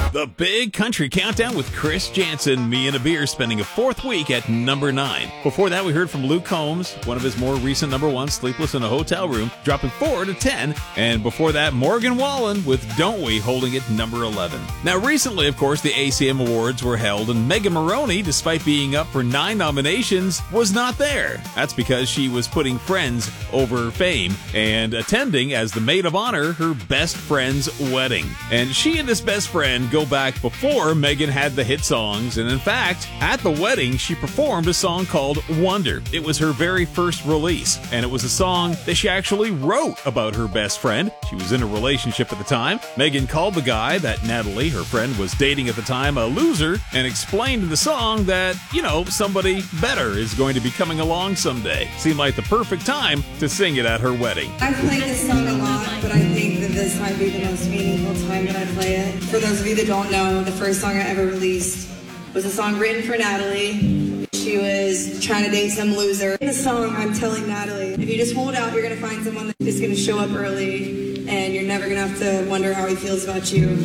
The Big Country Countdown with Chris Jansen, Me and a Beer, spending a fourth week at number 9. Before that, we heard from Luke Combs, one of his more recent number 1, Sleepless in a Hotel Room, dropping 4 to 10. And before that, Morgan Wallen with Don't We, holding it number 11. Now, recently, of course, the ACM Awards were held, and Megan Moroney, despite being up for 9 nominations, was not there. That's because she was putting Friends over Fame and attending as the maid of honor her best friend's wedding. And she and his best friend go back before Megan had the hit songs, and in fact, at the wedding, she performed a song called Wonder. It was her very first release, and it was a song that she actually wrote about her best friend. She was in a relationship at the time. Megan called the guy that Natalie, her friend, was dating at the time a loser, and explained in the song that, somebody better is going to be coming along someday. Seemed like the perfect time to sing it at her wedding. I've played this song a lot, but I think that this might be the most meaningful time that I play it. For those of you that don't know, the first song I ever released was a song written for Natalie. She was trying to date some loser. In the song, I'm telling Natalie, if you just hold out, you're going to find someone that is going to show up early, and you're never going to have to wonder how he feels about you.